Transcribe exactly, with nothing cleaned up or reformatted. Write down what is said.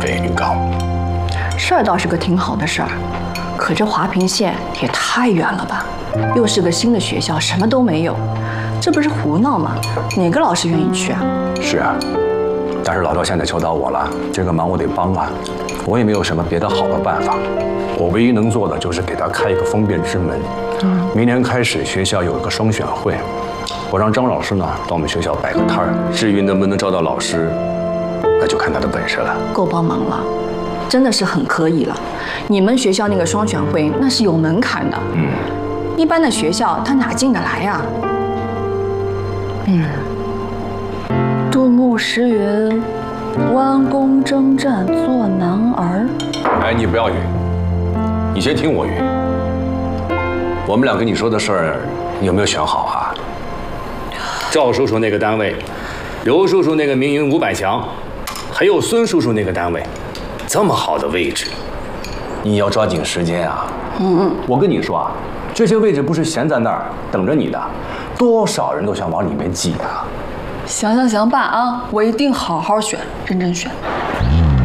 费也高。 事儿倒是个挺好的事儿，可这华坪县也太远了吧？又是个新的学校，什么都没有，这不是胡闹吗？哪个老师愿意去啊？ 是啊，但是老赵现在求到我了，这个忙我得帮啊，我也没有什么别的好的办法。我唯一能做的就是给他开一个方便之门。嗯，明年开始学校有一个双选会，我让张老师呢到我们学校摆个摊儿。至于能不能招到老师，那就看他的本事了。 够帮忙了，真的是很可以了。你们学校那个双选会那是有门槛的，嗯，一般的学校他哪进得来呀？嗯，杜牧诗云：“弯弓征战做男儿。” 哎，你不要匀，你先听我匀。我们俩跟你说的事儿，你有没有选好啊？赵叔叔那个单位，刘叔叔那个民营五百强，还有孙叔叔那个单位，这么好的位置，你要抓紧时间啊！嗯嗯，我跟你说啊，这些位置不是闲在那儿等着你的，多少人都想往里面挤啊！ 行行行，爸啊，我一定好好选，认真选。